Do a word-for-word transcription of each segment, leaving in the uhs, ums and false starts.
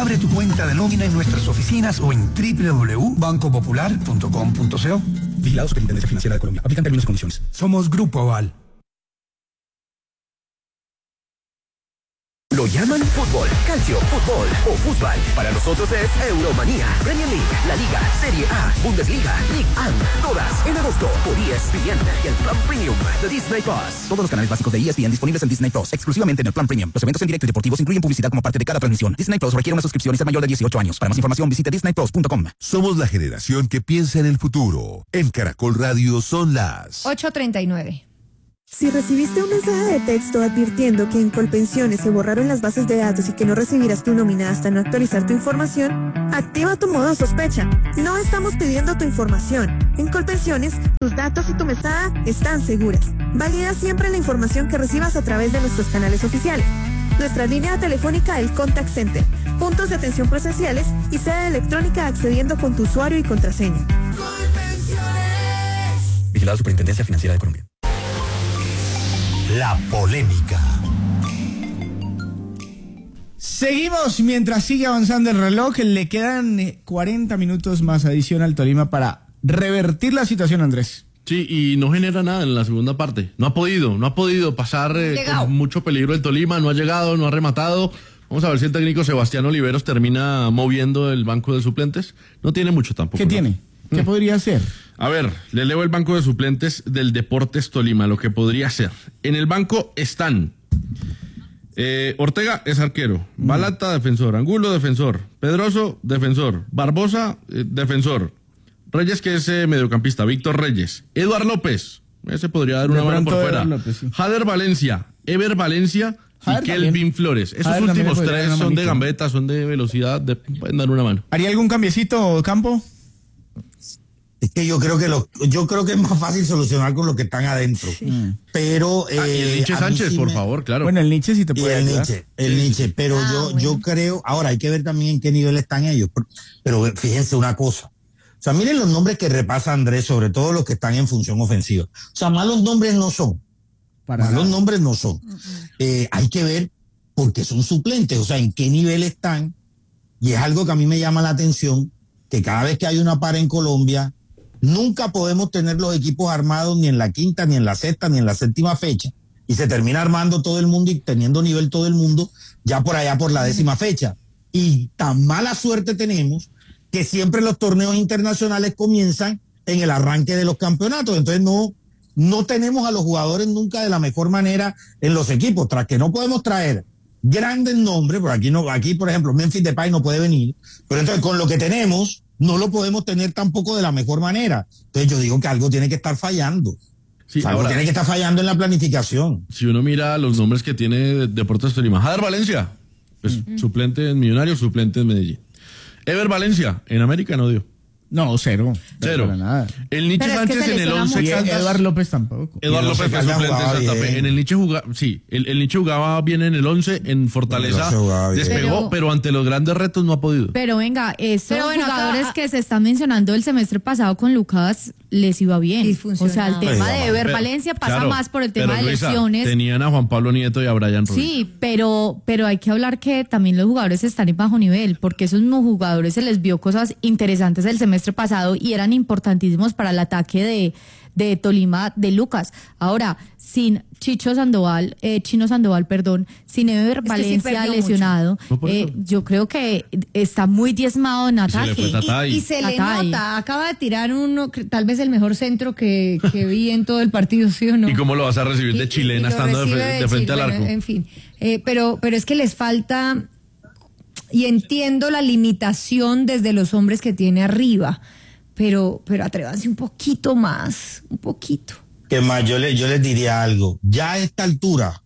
Abre tu cuenta de nómina en nuestras oficinas o en doble u doble u doble u punto banco popular punto com punto co. Vigilado Superintendencia Financiera de Colombia. Aplican términos y condiciones. Somos Grupo Aval. Lo llaman fútbol, calcio, fútbol o fútbol. Para nosotros es Euromanía, Premier League, La Liga, Serie A, Bundesliga, Ligue uno, todas en agosto por E S P N y el Plan Premium de Disney Plus. Todos los canales básicos de E S P N disponibles en Disney Plus, exclusivamente en el Plan Premium. Los eventos en directo y deportivos incluyen publicidad como parte de cada transmisión. Disney Plus requiere una suscripción y ser mayor de dieciocho años. Para más información visite disney plus punto com. Somos la generación que piensa en el futuro. En Caracol Radio son las ocho treinta y nueve. Si recibiste un mensaje de texto advirtiendo que en Colpensiones se borraron las bases de datos y que no recibirás tu nómina hasta no actualizar tu información, activa tu modo sospecha. No estamos pidiendo tu información. En Colpensiones, tus datos y tu mesada están seguras. Valida siempre la información que recibas a través de nuestros canales oficiales. Nuestra línea telefónica, el Contact Center, puntos de atención presenciales y sede electrónica accediendo con tu usuario y contraseña. Colpensiones. Vigilado Superintendencia Financiera de Colombia. La polémica. Seguimos mientras sigue avanzando el reloj. Le quedan cuarenta minutos más adición al Tolima para revertir la situación, Andrés. Sí, y no genera nada en la segunda parte. No ha podido, no ha podido pasar eh, con mucho peligro el Tolima, no ha llegado, no ha rematado. Vamos a ver si el técnico Sebastián Oliveros termina moviendo el banco de suplentes. No tiene mucho tampoco. ¿Qué ¿no? tiene? ¿Qué mm. podría hacer? A ver, le leo el banco de suplentes del Deportes Tolima, lo que podría ser. En el banco están eh, Ortega es arquero, mm. Balata defensor, Angulo defensor, Pedroso defensor, Barbosa eh, defensor, Reyes que es eh, mediocampista, Víctor Reyes, Eduard López, ese podría dar una de mano por fuera, López, sí. Jader Valencia, Ever Valencia y Kelvin Flores. Esos Jader últimos tres son de gambeta, son de velocidad, de, pueden dar una mano. ¿Haría algún cambiecito, Campo? Es que yo creo que lo, yo creo que es más fácil solucionar con los que están adentro. Sí. Pero eh, ah, y el Nietzsche Sánchez, sí por me... favor, claro. Bueno, el Nietzsche sí te puede y el ayudar. Nietzsche, el sí. Nietzsche, pero ah, yo, bueno. yo creo, ahora hay que ver también en qué nivel están ellos. Pero fíjense una cosa. O sea, miren los nombres que repasa Andrés, sobre todo los que están en función ofensiva. O sea, malos nombres no son. Para malos nada. nombres no son. Uh-huh. Eh, hay que ver porque son suplentes, o sea, en qué nivel están. Y es algo que a mí me llama la atención, que cada vez que hay una para en Colombia, nunca podemos tener los equipos armados ni en la quinta, ni en la sexta, ni en la séptima fecha. Y se termina armando todo el mundo y teniendo nivel todo el mundo ya por allá por la décima fecha. Y tan mala suerte tenemos que siempre los torneos internacionales comienzan en el arranque de los campeonatos. Entonces no, no tenemos a los jugadores nunca de la mejor manera en los equipos. Tras que no podemos traer grandes nombres, por aquí, no, aquí por ejemplo Memphis Depay no puede venir, pero entonces con lo que tenemos no lo podemos tener tampoco de la mejor manera. Entonces yo digo que algo tiene que estar fallando. Sí, o sea, algo ahora, tiene que estar fallando en la planificación. Si uno mira los nombres que tiene Deportes Tolima, Jader Valencia, pues, mm. suplente en Millonarios, suplente en Medellín. Ever Valencia, en América no dio. No, cero. Cero. Para nada. El Nietzsche Sánchez en el once Caldas. Eduard López tampoco. Eduard López fue suplente en Santa Fe. En el Nietzsche jugaba, sí, el, el Nietzsche jugaba bien en el once, en Fortaleza despegó, pero, pero ante los grandes retos no ha podido. Pero venga, estos pero bueno, jugadores acá, que se están mencionando el semestre pasado con Lucas les iba bien. O sea, el tema de Ever pero, Valencia pasa claro, más por el tema de Luisa, lesiones. Tenían a Juan Pablo Nieto y a Brian Ruiz. Sí, pero, pero hay que hablar que también los jugadores están en bajo nivel, porque esos mismos jugadores se les vio cosas interesantes el semestre pasado y eran importantísimos para el ataque de, de Tolima de Lucas. Ahora, sin Chicho Sandoval, eh, Chino Sandoval, perdón, sin Ever es Valencia sí lesionado, no eh, yo creo que está muy diezmado en ataque. Y, y, y se le Tatay. nota, acaba de tirar uno, tal vez el mejor centro que, que vi en todo el partido, ¿sí o no? ¿Y cómo lo vas a recibir de chilena y, y estando de, de, de frente Chile, al arco? Bueno, en fin, eh, pero, pero es que les falta, y entiendo la limitación desde los hombres que tiene arriba, pero, pero atrévanse un poquito más, un poquito. Que más, yo, le, yo les diría algo. Ya a esta altura,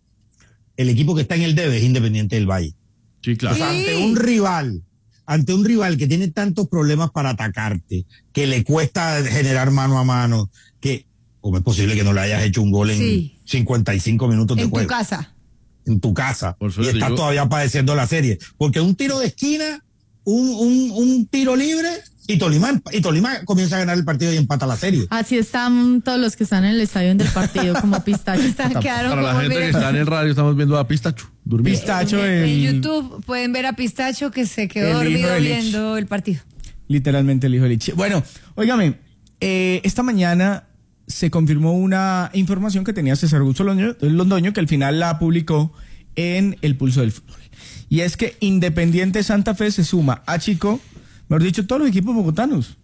el equipo que está en el debe es Independiente del Valle. Sí, claro. O sea, ante un rival, ante un rival que tiene tantos problemas para atacarte, que le cuesta generar mano a mano, que, ¿cómo es posible que no le hayas hecho un gol en sí. cincuenta y cinco minutos de en juego? En tu casa. En tu casa. Y estás todavía padeciendo la serie. Porque un tiro de esquina, un, un, un tiro libre... Y Tolima, y Tolima comienza a ganar el partido y empata la serie. Así están todos los que están en el estadio del partido, como Pistacho. Están, Para la gente que está en el radio, estamos viendo a Pistacho. Durmiendo. Pistacho en, en el- YouTube pueden ver a Pistacho que se quedó el hijo dormido de Lich. viendo el partido. Literalmente el hijo de Lich. Bueno, óigame, eh, esta mañana se confirmó una información que tenía César Augusto Londoño, Londoño, que al final la publicó en El Pulso del Fútbol. Y es que Independiente Santa Fe se suma a Chico, mejor dicho, todos los equipos bogotanos.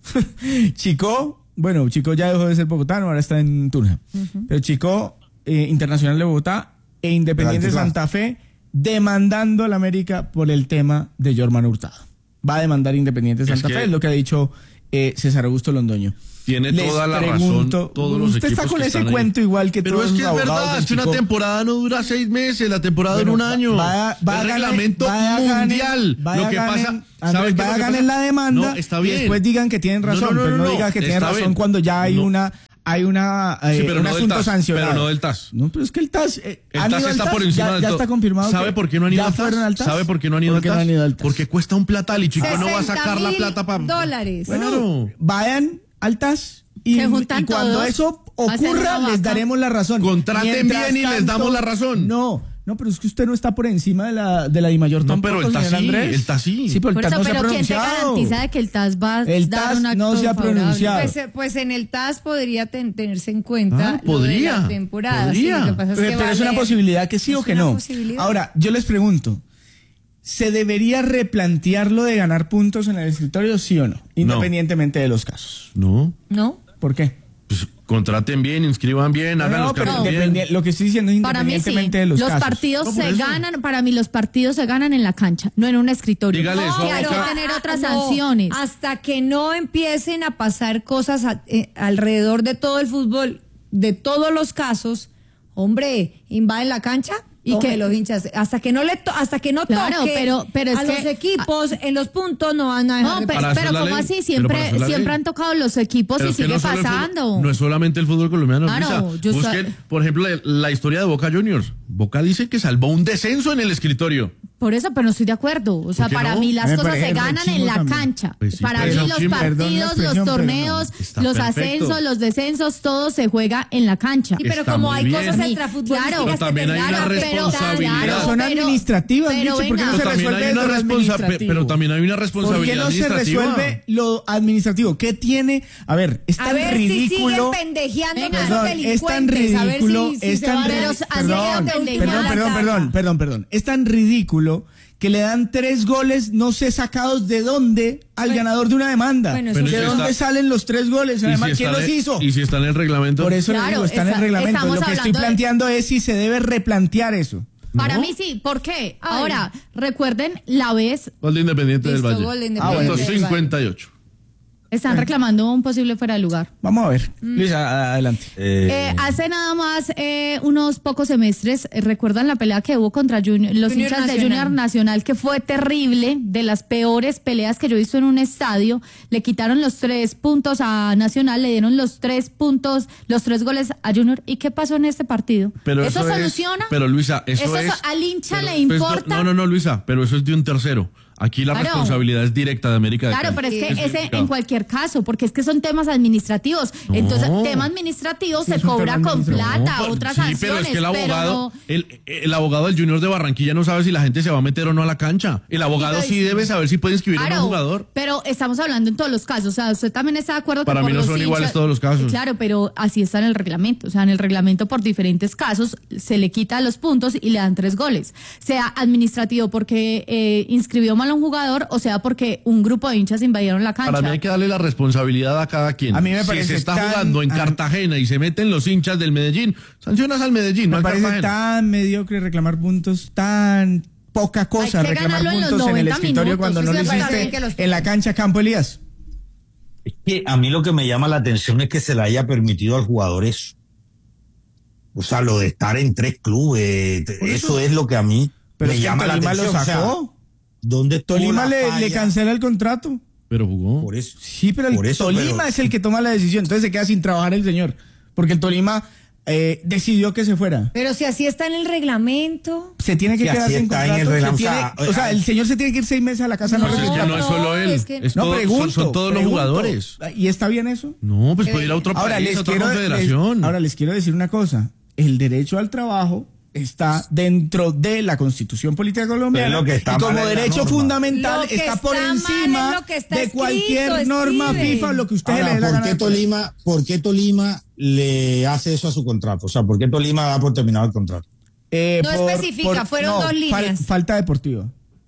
Chico, bueno, Chico ya dejó de ser bogotano, ahora está en Tunja. Pero Chico, eh, Internacional de Bogotá e Independiente Pero antes Santa Fe demandando a la América por el tema de Jorman Hurtado. Va a demandar Independiente Santa que- Fe, es lo que ha dicho eh, César Augusto Londoño. Tiene Les toda la pregunto, razón. Todos los usted está equipos con que ese están ahí. cuento igual que Pero todos es que los es abogados verdad, del es que una Chico. temporada no dura seis meses, la temporada Bueno, dura un año. vaya- vaya el ganen- reglamento vaya ganen- mundial. vaya lo que ganen- pasa, Andrés, ¿sabe qué es vaya lo que ganen pasa? la demanda No, está y bien. después digan que tienen No, razón, no, no, pero no, no, diga que tienen está razón bien. cuando ya hay No. una hay una eh, Sí, pero un no del asunto T A S, sancionado. pero no del T A S. No, pero es que el T A S eh, El ¿han T A S ido al está T A S? por encima ya, del ya todo. está confirmado. ¿Sabe que por qué no han ido ya al T A S? fueron al T A S? ¿Sabe por qué no han ido ¿Por al qué T A S? no han ido al T A S? Porque cuesta un platal y Chico no va a sesenta sacar la mil plata para dólares. Claro. Vayan al T A S y, Se juntan y cuando todos, eso hacen ocurra una les vaca. daremos la razón. Contraten Mientras bien y les damos la razón. No, no, pero es que usted no está por encima de la de la DIMAYOR No, tampoco, pero el T A S señor sí, Andrés. el T A S sí. Sí, pero el Por T A S eso, no se ha pero ¿quién te pronunciado. garantiza de que el T A S va a El dar T A S un acto no se ha favorable? pronunciado. Pues, eh, pues en el T A S podría ten- tenerse en cuenta Ah, lo de podría, la temporada. podría. Sí, lo que pasa es Pero, que pero va es a una leer- posibilidad que sí es o que una no. posibilidad. Ahora, yo les pregunto, ¿se debería replantear lo de ganar puntos en el escritorio, sí o no? Independientemente de los casos. No, ¿No? ¿Por qué? pues contraten bien, inscriban bien, No, hagan no, los pero cambios bien. independiente- lo que estoy diciendo es Para mí sí. independientemente de los, Los casos. partidos No, por se eso. ganan, para mí los partidos se ganan en la cancha, no en un escritorio. Dígale eso a Que hay Boca. que tener otras No, sanciones. Hasta que no empiecen a pasar cosas a- eh, alrededor de todo el fútbol, de todos los casos, hombre, invaden la cancha Y y que- que los hinchas, hasta que no le to- hasta que no Claro, toque pero- pero es a que- los equipos en los puntos no van a dejar No, de pero, Para eso pero es la ¿cómo ley. así? Pero Siempre, para eso es la siempre ley. han tocado los equipos Pero y es que sigue no solo el pasando. fútbol- no es solamente el fútbol colombiano. Claro, Luisa. yo Busquen, sa- por ejemplo, la, la historia de Boca Juniors. Boca dice que salvó un descenso en el escritorio. Por eso, pero no estoy de acuerdo. O sea, ¿Por qué para no? mí las Me cosas parece se ganan rechimbo en la también. cancha. Pues sí, para pero mí es los rechimbo. Perdón la partidos, los expresión, pero torneos, no. Está los perfecto. ascensos, los descensos, todo se juega en la cancha. Sí, pero Está como muy hay bien. cosas Claro, extrafutbolísticas pero que también hay tendrán una que pero, responsabilidad. Pero claro, son pero- administrativas, pero Micho, ¿por qué no venga. se Pero también resuelve hay una lo responsa- pe- administrativo? pero también hay una ¿Por qué responsabilidad no se administrativa. resuelve lo administrativo? ¿Qué tiene? A ver, es A tan ver ridículo. si siguen pendejeando Venga, con esos Perdón, es tan delincuentes. A ver ridículo, si, si es se tan van a- Pero ridículo. así Perdón, quedan perdón, pendejadas. perdón, perdón, perdón, perdón. Es tan ridículo que le dan tres goles, no sé sacados de dónde, al Bueno, ganador de una demanda. bueno, eso ¿De sí dónde está- salen los tres goles? Y Además, si ¿quién está los en el- hizo? Y si está en el reglamento. Por eso le Claro, digo, está en el está- reglamento. estamos Lo que estoy hablando de- planteando es si se debe replantear eso. Para No. mí sí. ¿Por qué? Ay. Ahora, recuerden la vez, Gol de Independiente Listo, del Valle. gol de Ah, bueno. Independiente del Valle. cincuenta y ocho. están reclamando un posible fuera de lugar. Vamos a ver. Luisa, adelante. Eh, hace nada más eh, unos pocos semestres, eh, ¿recuerdan la pelea que hubo contra Junior- los Junior hinchas de Nacional. Junior Nacional, que fue terrible, de las peores peleas que yo he visto en un estadio? Le quitaron los tres puntos a Nacional, le dieron los tres puntos, los tres goles a Junior. ¿Y qué pasó en este partido? Pero ¿Eso, eso es- soluciona? pero Luisa, eso, ¿Eso es. al hincha pero- le pues, importa? no, no, no, Luisa, pero eso es de un tercero. Aquí la Claro. responsabilidad es directa de América de Claro, Cali. pero es que Eso ese complicado. en cualquier caso, porque es que son temas administrativos. No. Entonces, tema administrativo se es un cobra tema con administrativo. plata, No, pues, otras sí, sanciones. pero es que el abogado, no- el, el abogado del Junior de Barranquilla no sabe si la gente se va a meter o no a la cancha. El abogado sí debe saber si puede inscribir a Claro, un jugador. pero estamos hablando en todos los casos. O sea, usted también está de acuerdo Para que mí por no los son hinchas- iguales todos los casos. Claro, pero así está en el reglamento. O sea, en el reglamento por diferentes casos se le quita los puntos y le dan tres goles. Sea administrativo porque eh, inscribió mal a un jugador, o sea porque un grupo de hinchas invadieron la cancha. Para mí hay que darle la responsabilidad a cada quien. A mí me si parece se está tan- jugando en a- Cartagena y se meten los hinchas del Medellín, sancionas al Medellín, no Me al parece Cartagena. tan mediocre reclamar puntos, tan poca cosa Hay que reclamar ganarlo en los puntos en el noventa escritorio minutos, cuando sí, no sí, lo me parece hiciste bien que los- en la cancha Campo Elías. Es que a mí lo que me llama la atención es que se le haya permitido al jugador eso. O sea, lo de estar en tres clubes, eso, es lo que a mí Pero me es que llama la Tolima lo atención. O sea, sacó. ¿dónde estuvo Tolima la le, falla? le cancela el contrato. Pero jugó. Por eso. Sí, pero el Por eso, Tolima pero- es el que toma la decisión. Entonces se queda sin trabajar el señor. Porque el Tolima eh, decidió que se fuera. Pero si así está en el reglamento. Se tiene que Sí, quedar así sin está en contrato. el se reglamento. tiene- O sea, o sea, el señor se tiene que ir seis meses a la casa. No, Pues es que registra. no es solo él, es que- es No, todo- son- pregunto. son, todos pregunto. los jugadores. ¿Y está bien eso? No, pues puede ir a otro Ahora país, les, a otra quiero, confederación. les- ahora les quiero decir una cosa. El derecho al trabajo está dentro de la Constitución Política Colombiana Pero lo que está y como mal es la derecho norma. fundamental Lo que está por está mal encima es lo que está de escrito, cualquier norma escribe. FIFA, lo que usted Ahora, le dé la ¿por gana qué de poner. Tolima, por qué Tolima le hace eso a su contrato? O sea, ¿por qué Tolima da por terminado el contrato? Eh, No especifica, fueron dos líneas. falta deportiva.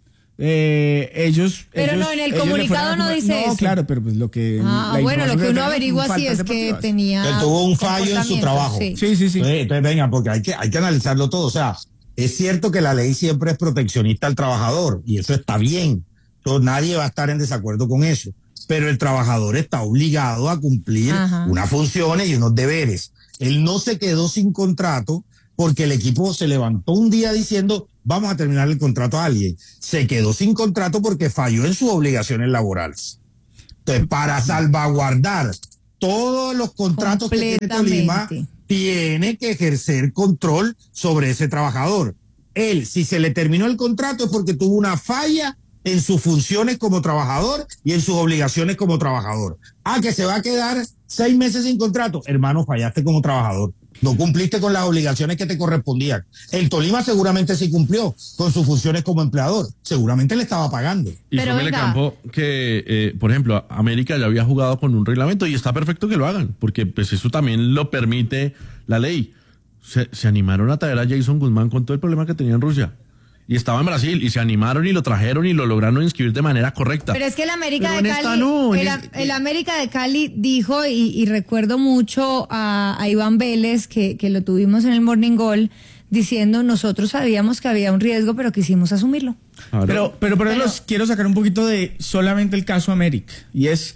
Eh, ellos. Pero ellos- no, en el ellos le comunicado fueron a no comer- dice no, eso. claro, pero pues lo que. Ah, la bueno, lo información que uno tenemos averigua son sí faltas es que deportivas. tenía. Que tuvo un fallo en su comportamiento, trabajo. sí. Sí, sí, sí. Entonces, entonces, venga, porque hay que, hay que analizarlo todo. O sea, es cierto que la ley siempre es proteccionista al trabajador y eso está bien. Entonces, nadie va a estar en desacuerdo con eso. Pero el trabajador está obligado a cumplir Ajá. unas funciones y unos deberes. Él no se quedó sin contrato porque el equipo se levantó un día diciendo vamos a terminar el contrato a alguien. Se quedó sin contrato porque falló en sus obligaciones laborales. Entonces, para salvaguardar todos los contratos que tiene Tolima, Completamente. tiene que ejercer control sobre ese trabajador. Él, si se le terminó el contrato es porque tuvo una falla en sus funciones como trabajador y en sus obligaciones como trabajador. Ah, que se va a quedar seis meses sin contrato. Hermano, fallaste como trabajador. No cumpliste con las obligaciones que te correspondían. El Tolima seguramente sí cumplió con sus funciones como empleador. Seguramente le estaba pagando. Y Pero fue venga. Campo que, eh, por ejemplo, América ya había jugado con un reglamento y está perfecto que lo hagan, porque pues eso también lo permite la ley. Se, se animaron a traer a Jason Guzmán con todo el problema que tenía en Rusia. Y estaba en Brasil y se animaron y lo trajeron y lo lograron inscribir de manera correcta. Pero es que el América Pero de en esta Cali, no, en el, es- el América de Cali dijo, y, y recuerdo mucho a, a Iván Vélez, que, que lo tuvimos en el Morning Goal, diciendo, nosotros sabíamos que había un riesgo, pero quisimos asumirlo. Claro. Pero, pero por eso Pero- los quiero sacar un poquito de solamente el caso América. Y es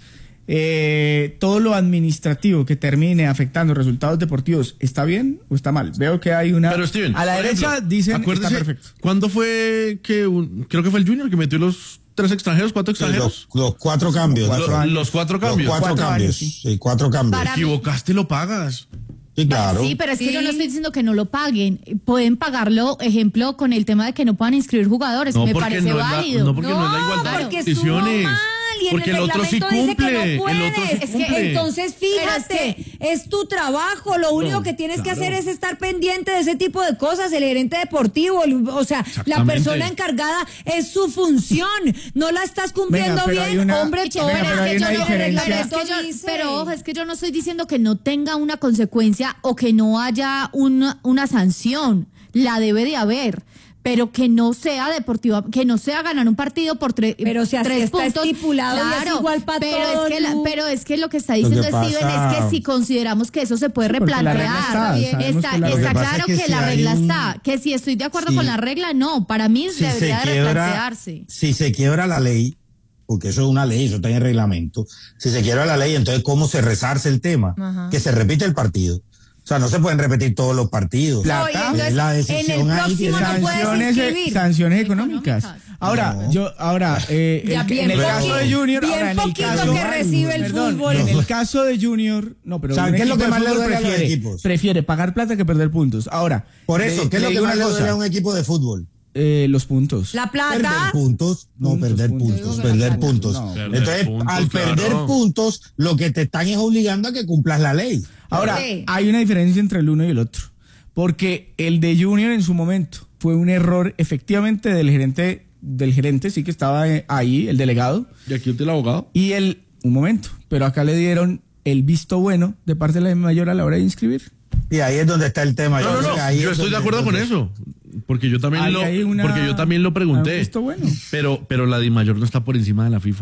eh, todo lo administrativo que termine afectando resultados deportivos, ¿está bien o está mal? Veo que hay una. Pero Steven, a la por derecha ejemplo, dicen está acuérdese, perfecto. ¿cuándo fue que un- creo que fue el Junior que metió los tres extranjeros, cuatro extranjeros? Los, los cuatro cambios. Cuatro Los- años. los cuatro Los cambios. cuatro, Cuatro cambios. años, sí. cuatro cambios. Para Te equivocaste, lo pagas. Sí, claro. Sí, pero es que Sí. yo no estoy diciendo que no lo paguen. Pueden pagarlo, ejemplo, con el tema de que no puedan inscribir jugadores. No, Me porque parece no es la- válido. no, porque no es la igualdad de porque estuvo condiciones. mal, y en Porque el otro sí reglamento dice que cumple, no el otro sí puedes. Es que cumple. entonces fíjate, es, tu trabajo, lo único No, que tienes claro. que hacer es estar pendiente de ese tipo de cosas, el gerente deportivo, el- o sea, la Exactamente. persona encargada es su función, no la estás cumpliendo Venga, pero hay bien, una- hombre, venga, todo pero es hay que una yo no- diferencia. Pero, es que yo- dice. pero ojo, es que yo no estoy diciendo que no tenga una consecuencia o que no haya una, una sanción. La debe de haber. Pero que no sea deportiva, que no sea ganar un partido por tre- Pero si así tres está puntos. estipulado y es igual pa' pero todo, es que la- Lu. pero es que lo que está Lo diciendo que Steven pasa- es que si consideramos que eso se puede Sí, porque la replantear, regla está, sabemos está, que la está regla- claro Lo que pasa es que, que la si hay regla un- está, que si estoy de acuerdo Sí. con la regla, no, para mí si debería se de quiebra, replantearse. si se quiebra la ley, porque eso es una ley, eso está en el reglamento, si se quiebra la ley, entonces ¿cómo se resarce el tema? Ajá. Que se repite el partido. O sea, no se pueden repetir todos los partidos. Plata. Oye, entonces, Es la en decisión el ahí próximo que- no puedes sanciones, inscribir. sanciones económicas. Económicas. Ahora, No. yo, ahora, eh, Ya el- bien en el poquito, caso de Junior, bien ahora en el poquito caso que recibe el perdón, fútbol. en el caso de Junior, no, pero ¿Saben un qué es lo equipo que de más le fútbol duele a los prefiere, equipos? prefiere pagar plata que perder puntos. Ahora, Por le- eso, ¿qué es lo le que digo más le una duele a cosa, un equipo de fútbol? eh, los puntos. La Perder plata, puntos, no Puntos, perder puntos. puntos, Digo que perder la plata, puntos. no. Perder Entonces, puntos, al claro. perder puntos, lo que te están es obligando a que cumplas la ley. Ahora, Sí. hay una diferencia entre el uno y el otro. Porque el de Junior en su momento fue un error efectivamente del gerente, del gerente, sí que estaba eh, ahí, el delegado. Y aquí está el abogado. Y el, un momento, pero acá le dieron el visto bueno de parte de la mayor a la hora de inscribir. Y ahí es donde está el tema. No, no, creo no, que ahí yo es estoy de donde- acuerdo con donde- eso. Porque yo también Ahí lo, hay una- porque yo también lo hay un pregunté. visto bueno. Pero, pero la DIMAYOR no está por encima de la FIFA.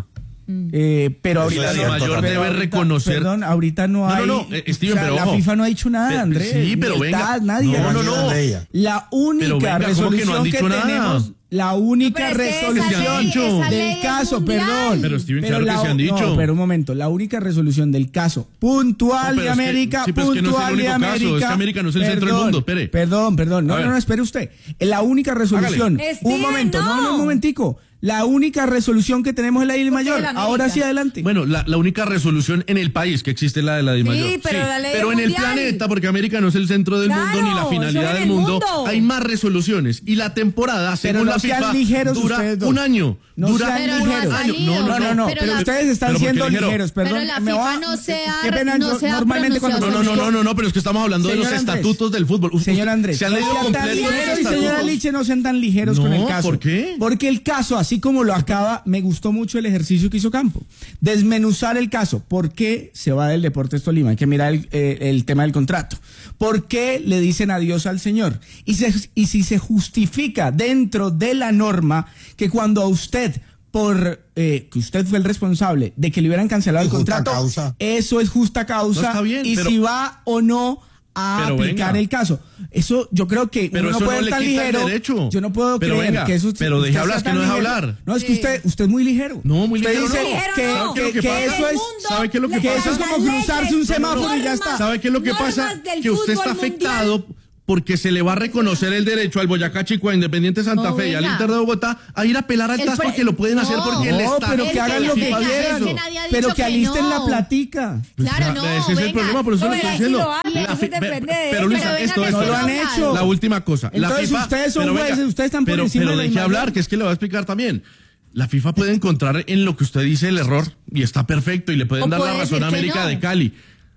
Eh, pero Eso ahorita es no, cierto, pero también. debe ahorita- reconocer- Perdón, ahorita no No, hay. no, no, eh, Steven, o sea, pero la ojo. FIFA no ha dicho nada, Pero- Andrés. sí, pero ni el venga. T A S, nadie. No, no, no. La única Pero venga, ¿cómo que no resolución han que, dicho nada? tenemos, la única Pero es que esa resolución ley- esa ley del es caso, mundial. perdón. Pero, Steven, claro que la- se han dicho. No, pero un momento, la única resolución del caso puntual No, pero de es que- América, sí, pero es que no es el puntual de único caso, América. es que América no es el centro del perdón, mundo, espere. Perdón, perdón, no, A no, ver. no, espere usted. La única resolución, Hágale. un momento, no, Steven, no, un no. momentico. La única resolución que tenemos es la ley mayor. la Ahora sí, adelante. Bueno, la, la única resolución en el país que existe es la de la Di Sí, Mayor. pero la ley pero en el mundial. planeta, porque América no es el centro del Claro, mundo ni la solo finalidad en del el mundo, mundo. hay más resoluciones. Y la temporada, Pero según no la sean FIFA, ligeros dura ustedes dos. un año. No dura sean Pero no un ha ligeros. año. salido. No, no, No, no, no, Pero pero, la- ustedes están ¿Pero por qué siendo ligero? ligeros, perdón. Pero la me FIFA va a- no se ha- qué pena, no yo- se ha normalmente cuando No, no, no, no, no, no, pero es que estamos hablando de Señor los Andrés. estatutos del fútbol. Usted- Señor Andrés, ¿se han leído no sean tan completo los ligeros y señora estatutos? Liche, no sean tan ligeros con No, el caso. ¿por qué? Porque el caso, así como lo acaba, me gustó mucho el ejercicio que hizo Campo. Desmenuzar el caso. ¿Por qué se va del Deportes Tolima? Hay que mirar el, eh, el tema del contrato. ¿Por qué le dicen adiós al señor? Y, se, y si se justifica dentro de la norma que cuando a usted por eh, que usted fue el responsable de que le hubieran cancelado el Es justa contrato, causa. eso es justa No, causa. está bien, y pero- si va o no a Pero aplicar venga. el caso. Eso yo creo que Pero uno no eso puede no le ser tan quita el ligero. derecho. Yo no puedo Pero creer venga, que eso pero deje usted hablar, sea es que tan no deja ligero. hablar. No, es que usted usted es muy ligero. No, muy Usted ligero dice no. Ligero que, no. que- ¿Sabe qué es lo que que pasa? eso es ¿Sabe qué es lo que que pasa? eso es como cruzarse un semáforo y ya está. ¿Sabe qué es lo que Normas pasa? del Que usted está fútbol afectado porque se le va a reconocer el derecho al Boyacá Chico, a Independiente Santa No, Fe y al venga. Inter de Bogotá a ir a apelar al El T A S pre- porque lo pueden hacer No, porque el No, Estado... pero Es que que hagan ya- lo que venga, es quieran. que nadie ha dicho Pero que que alisten no. la platica. Claro, no, Ese es el venga. problema, por eso No, lo estoy pero así diciendo. lo hacen, La eso fi- depende de Pero ellos. Luisa, Pero venga, esto que es no lo han hecho. la última cosa. La Entonces FIFA- ustedes son pero venga, jueces, ustedes están por pero, encima pero de la deje ley hablar, mayor. que es que le voy a explicar también. La FIFA puede encontrar en lo que usted dice el error y está perfecto y le pueden O dar la puede razón a decir que América no. de Cali.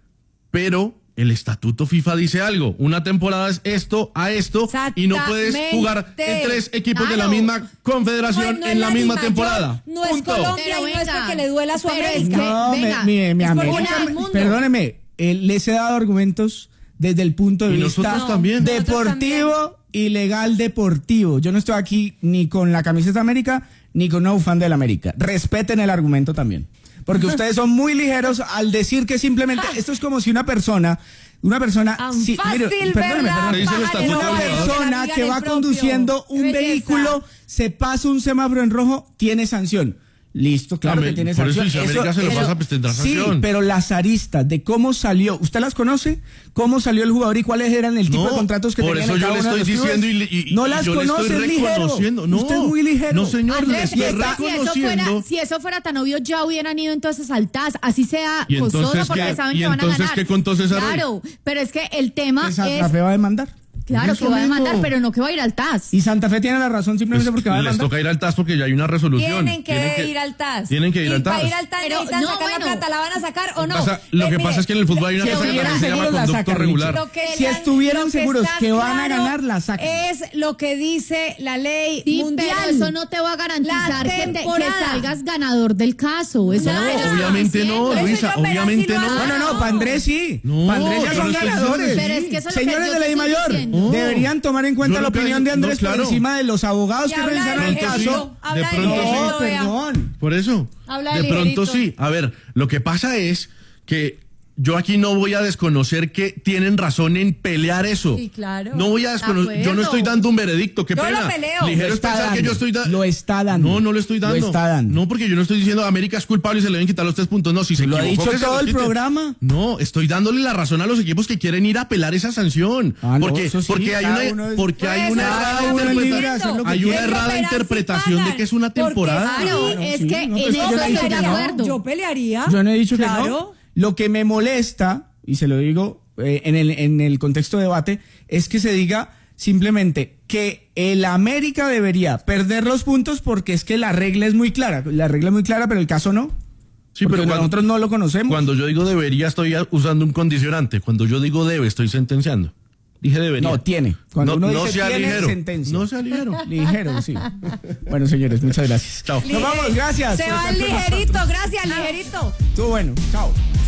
Pero el estatuto FIFA dice algo. Una temporada es esto a esto y no puedes jugar en tres equipos de la Claro. misma confederación No, no es en la la misma Di Mayor, temporada. no es Punto. Colombia Pero y no es venga, porque le duela a su pero es América. que- No, venga, mi, mi, mi es por América. una del mundo. Perdóneme, eh, les he dado argumentos desde el punto de Y vista nosotros también. deportivo y legal deportivo. Yo no estoy aquí ni con la camiseta de América ni con un fan del América. Respeten el argumento también. Porque ustedes son muy ligeros al decir que simplemente esto es como si una persona una persona Tan sí, fácil, mire, perdóneme, ¿verdad? perdóneme. Te dice el Pagar estatuto el Una del ojo, jugador. persona digan que el va propio. conduciendo un Qué belleza. vehículo, se pasa un semáforo en rojo, tiene sanción. Listo, claro Amén. que tiene Por eso, sanción. si América se lo pasa, pues tendrá Sí, sanción. pero las aristas de cómo salió, ¿usted las conoce? ¿Cómo salió el jugador y cuáles eran el tipo No, de contratos que por tenían eso en yo cada le uno de estoy los clubes? diciendo y, y- no y las yo le conoce, estoy es ligero. reconociendo. No, Usted es muy ligero. No, señor, le Andrés, estoy es que si eso, reconociendo. fuera, si eso fuera tan obvio, ya hubieran ido entonces al T A S, así sea ¿Y entonces costoso porque qué? saben ¿Y que van a entonces ganar. qué contó César Rey? Claro, pero es que el tema Que Santa es, Fe va a demandar. claro, Eso que va a mismo. demandar, pero no que va a ir al T A S. Y Santa Fe tiene la razón simplemente Pues, porque va a les demandar. toca ir al T A S porque ya hay una resolución. Tienen que, ir al T A S. Tienen que ir y al T A S. para ir al T A S Pero, necesitan no, sacar bueno. la plata, ¿la van a sacar o no? Pasa- lo Eh, que mire, pasa es que en el fútbol hay una si cosa que estuvieran se llama seguros, la conducto sacan, regular. Micho. Lo que Si la- estuvieran lo que seguros está que van a claro ganar, la sacan. Es lo que dice la ley Sí, mundial. pero eso no te va a garantizar La que, te- que temporada. salgas ganador del caso. Eso No, es lo que te estoy obviamente diciendo. no, Eso Luisa, yo, pero obviamente así lo no. No, no, no, para Andrés sí. No, para Andrés ya yo son no estoy diciendo ganadores. que Pero es que eso es lo que Señores yo de la te I estoy Mayor, diciendo. No. deberían tomar en cuenta Yo la lo que- opinión de Andrés no, claro. por encima de los abogados Y que habla de revisaron el pronto sí. caso. Habla De de pronto sí. No, ligerito, vea. perdón. Por eso. Habla de de pronto ligerito. sí. A ver, lo que pasa es que yo aquí no voy a desconocer que tienen razón en pelear eso. Sí, claro. No voy a De desconocer. Yo no acuerdo. estoy dando un veredicto. Qué Yo pena. lo peleo. Ligero Lo es está pensar que dando. yo estoy dando. Lo está dando. No, no lo estoy dando. Lo está dando. No, porque yo no estoy diciendo América es culpable y se le deben quitar los tres puntos. No, si se Lo ha equivocó, dicho que se todo los el quiten. programa. No, estoy dándole la razón a los equipos que quieren ir a apelar esa sanción. Ah, no, porque eso sí, porque hay cada una uno es- porque Por hay eso una cada errada uno es libre de interpretación. hacer lo que Hay una quiera. errada Quieren operar, interpretación sí de que es una pagan. temporada. Porque Claro, sí. es sí, que no, en pues eso yo no he dicho estoy de que no. acuerdo. Yo pelearía. Yo no he dicho que Claro. no. Lo que me molesta, y se lo digo eh, en, el, en el contexto de debate, es que se diga simplemente que el América debería perder los puntos porque es que la regla es muy clara. La regla es muy clara, pero el caso no. Sí, Porque pero cuando, nosotros no lo conocemos. cuando yo digo debería estoy usando un condicionante. Cuando yo digo debe estoy sentenciando. Dije debería. No, tiene. Cuando no, uno no dice sea tiene, ligero. sentencia. No sea ligero. Ligero, sí. Bueno, señores, muchas gracias. Chao. Nos vamos, gracias. Se por va estar con ligerito, nosotros. gracias, ligerito. Estuvo bueno, chao.